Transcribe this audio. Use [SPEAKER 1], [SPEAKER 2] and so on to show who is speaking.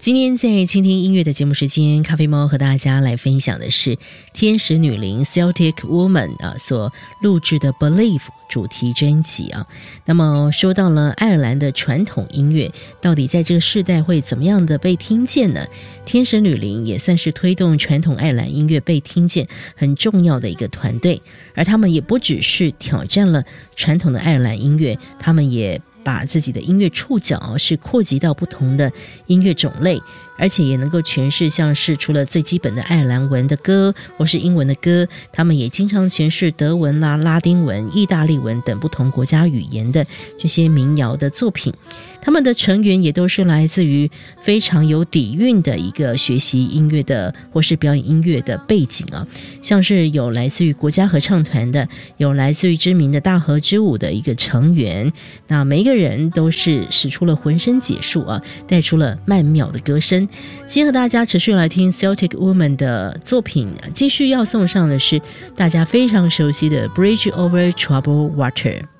[SPEAKER 1] 今天在倾听音乐的节目时间，咖啡猫和大家来分享的是天使女伶 Celtic Woman 所录制的 Believe 主题专辑啊。那么说到了爱尔兰的传统音乐，到底在这个世代会怎么样的被听见呢？天使女伶也算是推动传统爱尔兰音乐被听见很重要的一个团队，而他们也不只是挑战了传统的爱尔兰音乐，他们也把自己的音乐触角是扩及到不同的音乐种类，而且也能够诠释像是除了最基本的爱尔兰文的歌或是英文的歌，他们也经常诠释德文啦、拉丁文、意大利文等不同国家语言的这些民谣的作品。他们的成员也都是来自于非常有底蕴的一个学习音乐的或是表演音乐的背景啊，像是有来自于国家合唱团的，有来自于知名的大河之舞的一个成员，那每一个人都是使出了浑身解数啊，带出了曼妙的歌声。今天和大家持续来听 Celtic Woman 的作品，继续要送上的是大家非常熟悉的 Bridge Over Troubled Water。